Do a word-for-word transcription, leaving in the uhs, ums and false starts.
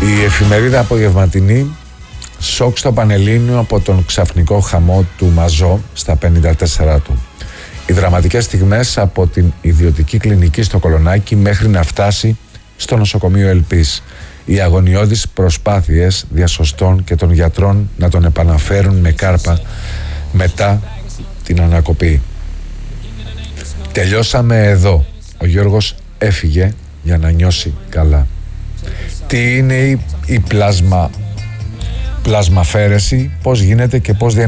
Η εφημερίδα απογευματινή, σοκ στο Πανελλήνιο από τον ξαφνικό χαμό του Μαζό στα πενήντα τέσσερα του. Οι δραματικές στιγμές από την ιδιωτική κλινική στο Κολονάκι μέχρι να φτάσει στο νοσοκομείο Ελπής. Οι αγωνιώδεις προσπάθειες διασωστών και των γιατρών να τον επαναφέρουν με κάρπα μετά την ανακοπή. Τελειώσαμε εδώ. Ο Γιώργος έφυγε για να νιώσει καλά. Τι είναι η, η πλάσμα, πλασμαφέρεση, πώς γίνεται και πώς